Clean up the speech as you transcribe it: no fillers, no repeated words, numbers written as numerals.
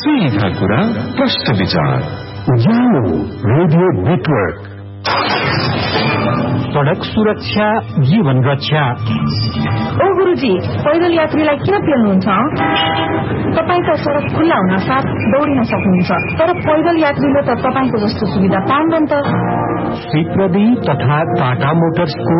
सीधा कुरा प्रश्न विचार उज्यालो रेडियो नेटवर्क। सड़क सुरक्षा जीवन रक्षा। ओ गुरुजी, पैदल यात्रीलाई किन पेल्नुहुन्छ? तपाईको सड़क खुल्ला हुन साथ दौडिन सक्नुहुन्छ, तर पैदल यात्रीले त तपाईको जस्तो सुविधा पाउँदैन त। सिप्रदी तथा टाटा मोटर्सको